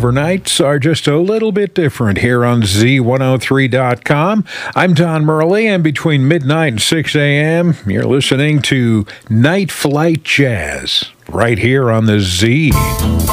overnights are just a little bit different here on Z103.com. I'm Don Murley, and between midnight and 6 a.m., you're listening to Night Flight Jazz right here on the Z.